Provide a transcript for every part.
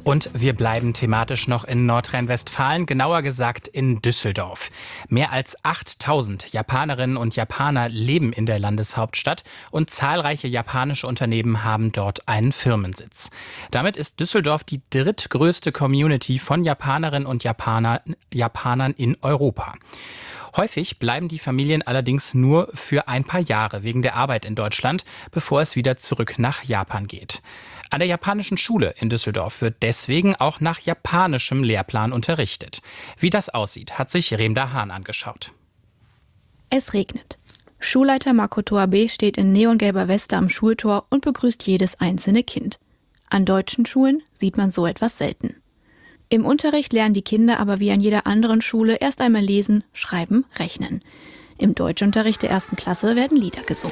Und wir bleiben thematisch noch in Nordrhein-Westfalen, genauer gesagt in Düsseldorf. Mehr als 8000 Japanerinnen und Japaner leben in der Landeshauptstadt und zahlreiche japanische Unternehmen haben dort einen Firmensitz. Damit ist Düsseldorf die drittgrößte Community von Japanerinnen und Japanern in Europa. Häufig bleiben die Familien allerdings nur für ein paar Jahre wegen der Arbeit in Deutschland, bevor es wieder zurück nach Japan geht. An der japanischen Schule in Düsseldorf wird deswegen auch nach japanischem Lehrplan unterrichtet. Wie das aussieht, hat sich Remda Hahn angeschaut. Es regnet. Schulleiter Makoto Abe steht in neongelber Weste am Schultor und begrüßt jedes einzelne Kind. An deutschen Schulen sieht man so etwas selten. Im Unterricht lernen die Kinder aber wie an jeder anderen Schule erst einmal lesen, schreiben, rechnen. Im Deutschunterricht der 1. Klasse werden Lieder gesungen.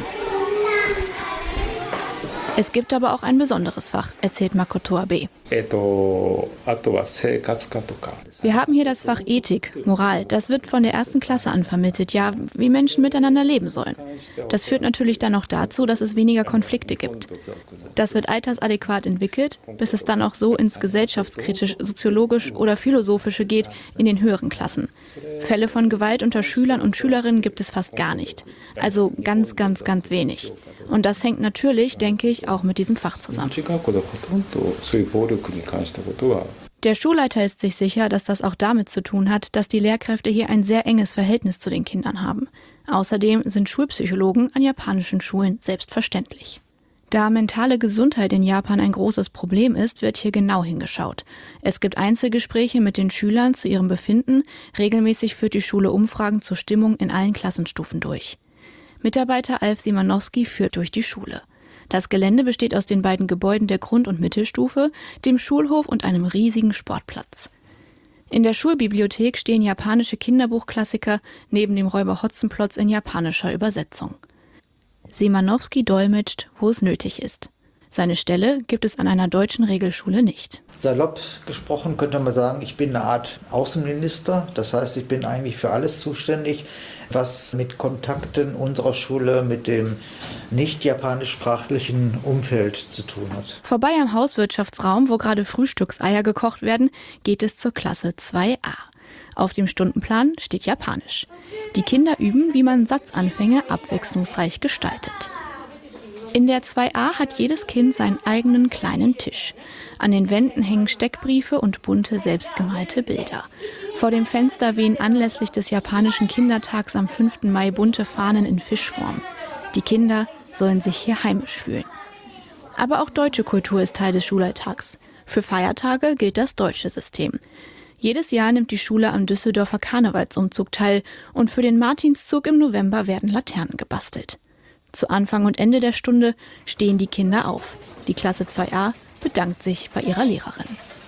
Es gibt aber auch ein besonderes Fach, erzählt Makoto Abe. Wir haben hier das Fach Ethik, Moral. Das wird von der 1. Klasse an vermittelt, ja, wie Menschen miteinander leben sollen. Das führt natürlich dann auch dazu, dass es weniger Konflikte gibt. Das wird altersadäquat entwickelt, bis es dann auch so ins gesellschaftskritisch, soziologisch oder philosophische geht in den höheren Klassen. Fälle von Gewalt unter Schülern und Schülerinnen gibt es fast gar nicht. Also ganz, ganz, ganz wenig. Und das hängt natürlich, denke ich, auch mit diesem Fach zusammen. Der Schulleiter ist sich sicher, dass das auch damit zu tun hat, dass die Lehrkräfte hier ein sehr enges Verhältnis zu den Kindern haben. Außerdem sind Schulpsychologen an japanischen Schulen selbstverständlich. Da mentale Gesundheit in Japan ein großes Problem ist, wird hier genau hingeschaut. Es gibt Einzelgespräche mit den Schülern zu ihrem Befinden. Regelmäßig führt die Schule Umfragen zur Stimmung in allen Klassenstufen durch. Mitarbeiter Alf Simanowski führt durch die Schule. Das Gelände besteht aus den beiden Gebäuden der Grund- und Mittelstufe, dem Schulhof und einem riesigen Sportplatz. In der Schulbibliothek stehen japanische Kinderbuchklassiker neben dem Räuber Hotzenplotz in japanischer Übersetzung. Simanowski dolmetscht, wo es nötig ist. Seine Stelle gibt es an einer deutschen Regelschule nicht. Salopp gesprochen könnte man sagen, ich bin eine Art Außenminister. Das heißt, ich bin eigentlich für alles zuständig, was mit Kontakten unserer Schule mit dem nicht japanischsprachlichen Umfeld zu tun hat. Vorbei am Hauswirtschaftsraum, wo gerade Frühstückseier gekocht werden, geht es zur Klasse 2a. Auf dem Stundenplan steht Japanisch. Die Kinder üben, wie man Satzanfänge abwechslungsreich gestaltet. In der 2a hat jedes Kind seinen eigenen kleinen Tisch. An den Wänden hängen Steckbriefe und bunte, selbstgemalte Bilder. Vor dem Fenster wehen anlässlich des japanischen Kindertags am 5. Mai bunte Fahnen in Fischform. Die Kinder sollen sich hier heimisch fühlen. Aber auch deutsche Kultur ist Teil des Schulalltags. Für Feiertage gilt das deutsche System. Jedes Jahr nimmt die Schule am Düsseldorfer Karnevalsumzug teil und für den Martinszug im November werden Laternen gebastelt. Zu Anfang und Ende der Stunde stehen die Kinder auf. Die Klasse 2a bedankt sich bei ihrer Lehrerin.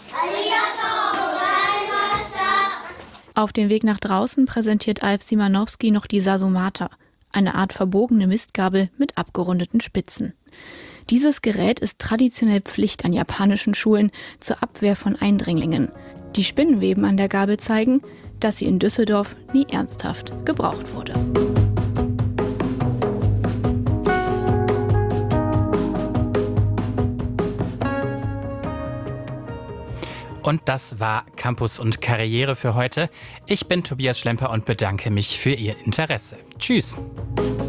Auf dem Weg nach draußen präsentiert Alf Simanowski noch die Sasomata, eine Art verbogene Mistgabel mit abgerundeten Spitzen. Dieses Gerät ist traditionell Pflicht an japanischen Schulen zur Abwehr von Eindringlingen. Die Spinnenweben an der Gabel zeigen, dass sie in Düsseldorf nie ernsthaft gebraucht wurde. Und das war Campus und Karriere für heute. Ich bin Tobias Schlemper und bedanke mich für Ihr Interesse. Tschüss.